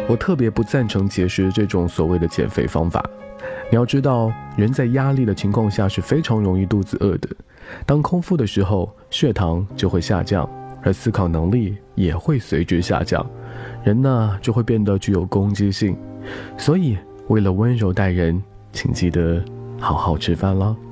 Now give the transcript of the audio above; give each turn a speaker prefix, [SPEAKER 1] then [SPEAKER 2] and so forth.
[SPEAKER 1] 我特别不赞成节食这种所谓的减肥方法。你要知道，人在压力的情况下是非常容易肚子饿的。当空腹的时候，血糖就会下降，而思考能力也会随之下降，人呢就会变得具有攻击性。所以为了温柔待人，请记得好好吃饭了。